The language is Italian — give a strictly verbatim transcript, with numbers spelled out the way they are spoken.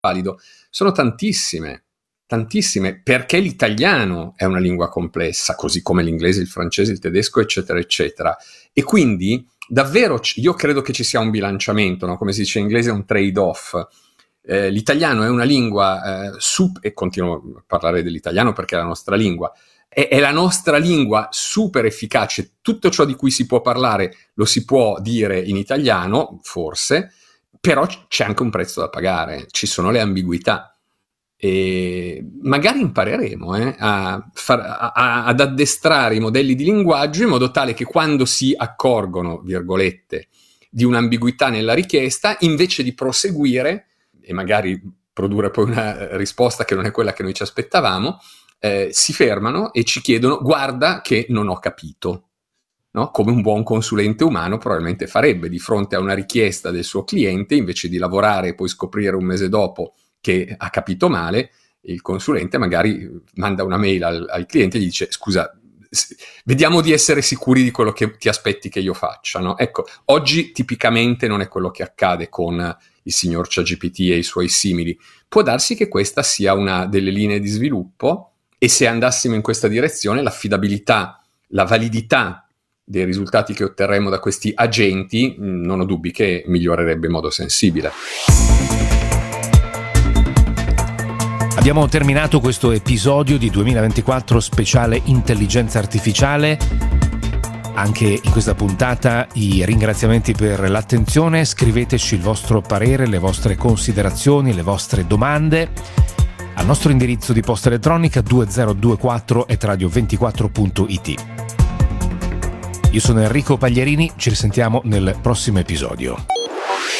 valido. Sono tantissime, tantissime, perché l'italiano è una lingua complessa, così come l'inglese, il francese, il tedesco, eccetera, eccetera. E quindi davvero io credo che ci sia un bilanciamento, no? Come si dice in inglese, un trade-off. Eh, l'italiano è una lingua, eh, sub, e continuo a parlare dell'italiano perché è la nostra lingua, è, è la nostra lingua super efficace, tutto ciò di cui si può parlare lo si può dire in italiano, forse, però c'è anche un prezzo da pagare, ci sono le ambiguità. E magari impareremo eh, a far, a, ad addestrare i modelli di linguaggio in modo tale che quando si accorgono, virgolette, di un'ambiguità nella richiesta, invece di proseguire e magari produrre poi una risposta che non è quella che noi ci aspettavamo, eh, si fermano e ci chiedono: guarda che non ho capito, no? Come un buon consulente umano probabilmente farebbe di fronte a una richiesta del suo cliente, invece di lavorare e poi scoprire un mese dopo che ha capito male, il consulente magari manda una mail al, al cliente e gli dice: scusa, vediamo di essere sicuri di quello che ti aspetti che io faccia, no? Ecco, oggi tipicamente non è quello che accade con il signor ChatGPT e i suoi simili. Può darsi che questa sia una delle linee di sviluppo, e se andassimo in questa direzione l'affidabilità, la validità dei risultati che otterremo da questi agenti, non ho dubbi che migliorerebbe in modo sensibile. Abbiamo terminato questo episodio di duemilaventiquattro speciale intelligenza artificiale. Anche in questa puntata i ringraziamenti per l'attenzione. Scriveteci il vostro parere, le vostre considerazioni, le vostre domande al nostro indirizzo di posta elettronica duemilaventiquattro at radio ventiquattro punto it. Io sono Enrico Pagliarini, ci risentiamo nel prossimo episodio.